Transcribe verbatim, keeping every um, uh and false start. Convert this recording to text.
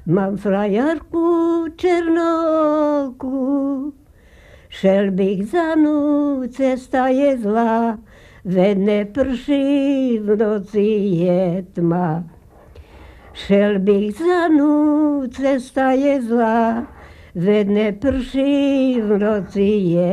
Mám frajerku černouku, šel bych za ňu, cesta je zlá, veď neprší, v noci je tma. Šel bych za ňu, cesta je zlá, veď neprší, v noci je